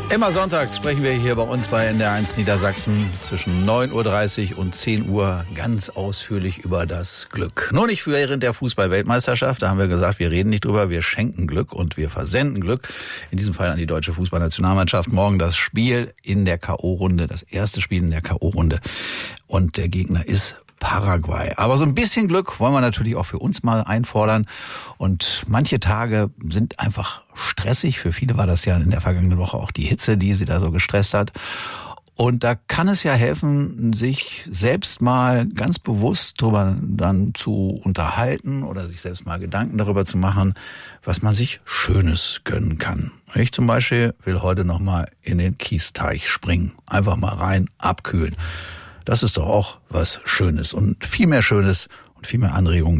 Immer sonntags sprechen wir hier bei uns bei NDR1 Niedersachsen zwischen 9.30 Uhr und 10 Uhr ganz ausführlich über das Glück. Nur nicht während der Fußball-Weltmeisterschaft, da haben wir gesagt, wir reden nicht drüber, wir schenken Glück und wir versenden Glück. In diesem Fall an die deutsche Fußballnationalmannschaft. Morgen das Spiel in der K.O.-Runde, das erste Spiel in der K.O.-Runde. Und der Gegner ist Paraguay. Aber so ein bisschen Glück wollen wir natürlich auch für uns mal einfordern. Und manche Tage sind einfach stressig. Für viele war das ja in der vergangenen Woche auch die Hitze, die sie da so gestresst hat. Und da kann es ja helfen, sich selbst mal ganz bewusst darüber dann zu unterhalten oder sich selbst mal Gedanken darüber zu machen, was man sich Schönes gönnen kann. Ich zum Beispiel will heute nochmal in den Kiesteich springen. Einfach mal rein, abkühlen. Das ist doch auch was Schönes und viel mehr Schönes und viel mehr Anregungen